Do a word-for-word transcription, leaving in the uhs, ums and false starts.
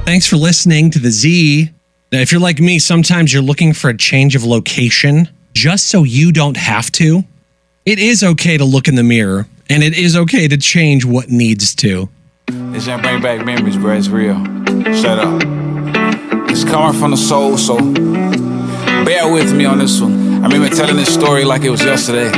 Thanks for listening to the Z. Now, if you're like me, sometimes you're looking for a change of location just so you don't have to. It is okay to look in the mirror, and it is okay to change what needs to. It's gonna bring back memories, bro. It's real. Shut up. It's coming from the soul, so bear with me on this one. I remember telling this story like it was yesterday.